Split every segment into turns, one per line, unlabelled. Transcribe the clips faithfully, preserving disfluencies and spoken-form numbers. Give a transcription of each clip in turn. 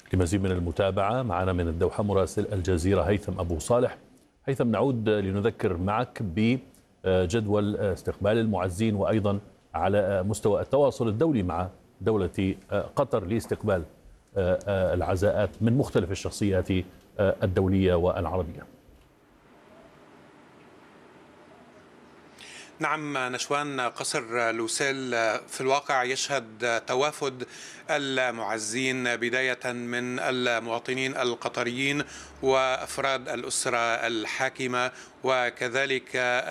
لمزيد من المتابعة معنا من الدوحة مراسل الجزيرة هيثم أبو صالح. هيثم، نعود لنذكر معك بجدول استقبال المعزين وأيضا على مستوى التواصل الدولي مع دولة قطر لاستقبال العزاءات من مختلف الشخصيات الدولية والعربية.
نعم نشوان، قصر لوسيل في الواقع يشهد توافد المعزين بداية من المواطنين القطريين وأفراد الأسرة الحاكمة، وكذلك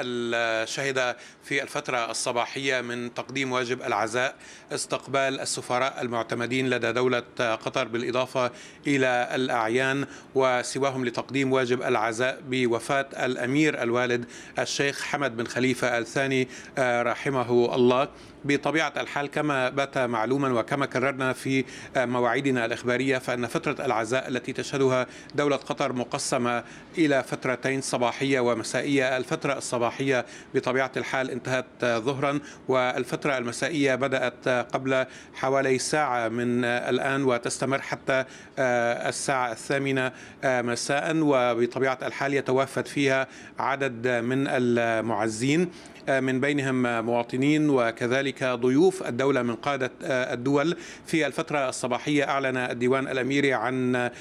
شهد في الفترة الصباحية من تقديم واجب العزاء استقبال السفراء المعتمدين لدى دولة قطر بالإضافة إلى الأعيان وسواهم لتقديم واجب العزاء بوفاة الأمير الوالد الشيخ حمد بن خليفة الثاني رحمه الله. بطبيعة الحال كما بات معلوما وكما كررنا في مواعيدنا الإخبارية، فإن فترة العزاء التي تشهدها دولة قطر مقسمة إلى فترتين صباحية ومسائية. الفترة الصباحية بطبيعة الحال انتهت ظهرا، والفترة المسائية بدأت قبل حوالي ساعة من الآن وتستمر حتى الساعة الثامنة مساء، وبطبيعة الحال يتوافد فيها عدد من المعزين من بينهم مواطنين وكذلك ضيوف الدولة من قادة الدول. في الفترة الصباحية أعلن الديوان الأميري عن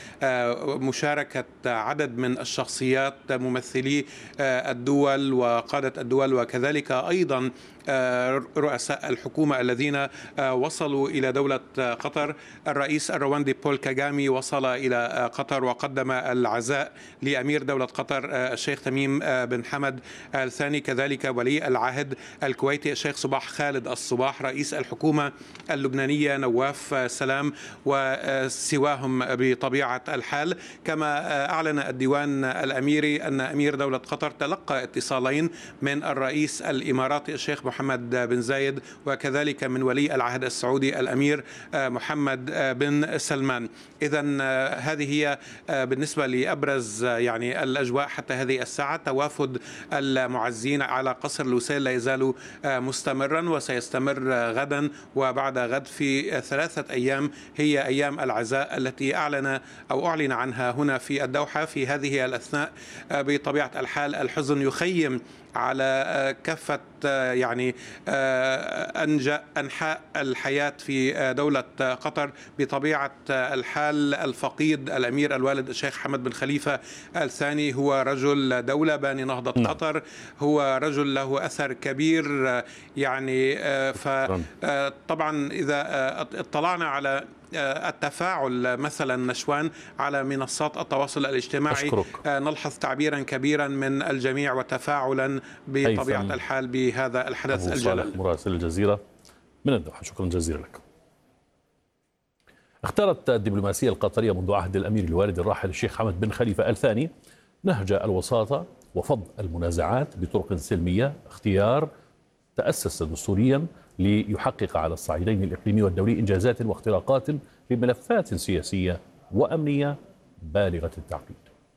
مشاركة عدد من الشخصيات ممثلي الدول وقادة الدول وكذلك أيضا رؤساء الحكومة الذين وصلوا إلى دولة قطر. الرئيس الرواندي بول كاغامي وصل إلى قطر وقدم العزاء لأمير دولة قطر الشيخ تميم بن حمد الثاني، كذلك ولي العهد الكويتي الشيخ صباح خالد الصباح، رئيس الحكومة اللبنانية نواف سلام وسواهم بطبيعة الحال. كما أعلن الديوان الأميري أن أمير دولة قطر تلقى اتصالين من الرئيس الإماراتي الشيخ محمد بن زايد وكذلك من ولي العهد السعودي الأمير محمد بن سلمان. إذن هذه هي بالنسبة لأبرز يعني الأجواء حتى هذه الساعة. توافد المعزين على قصر لوسيل لا يزال مستمرا وسيستمر غدا وبعد غد. في ثلاثة أيام هي أيام العزاء التي أعلن أو أعلن عنها هنا في الدوحة. في هذه الأثناء بطبيعة الحال الحزن يخيم على كافة يعني أنحاء الحياة في دولة قطر. بطبيعة الحال الفقيد الأمير الوالد الشيخ حمد بن خليفة الثاني هو رجل دولة باني نهضة قطر، هو رجل له أثر كبير يعني. فطبعا إذا اطلعنا على التفاعل مثلا نشوان على منصات التواصل الاجتماعي أشكرك. نلحظ تعبيرا كبيرا من الجميع وتفاعلا بطبيعة الحال بهذا الحدث الجلل.
مراسل الجزيرة من الدوحة، شكرا جزيلا لك. اختارت الدبلوماسية القطرية منذ عهد الأمير الوالد الراحل الشيخ حمد بن خليفة الثاني نهج الوساطة وفض المنازعات بطرق سلمية، اختيار تأسس دستوريا ليحقق على الصعيدين الإقليمي والدولي إنجازات واختراقات في ملفات سياسية وأمنية بالغة التعقيد.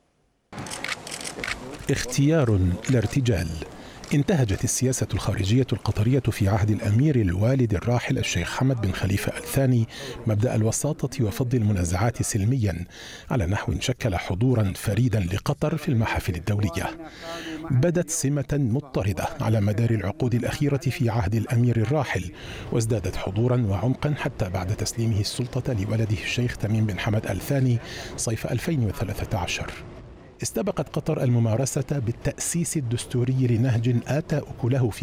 اختيار لا ارتجال. انتهجت السياسة الخارجية القطرية في عهد الأمير الوالد الراحل الشيخ حمد بن خليفة الثاني مبدأ الوساطة وفض المنازعات سلميا على نحو شكل حضورا فريدا لقطر في المحافل الدولية. بدت سمة مضطردة على مدار العقود الأخيرة في عهد الأمير الراحل، وازدادت حضورا وعمقا حتى بعد تسليمه السلطة لولده الشيخ تميم بن حمد الثاني صيف ألفين وثلاثة عشر. استبقت قطر الممارسة بالتأسيس الدستوري لنهج آتى أكله في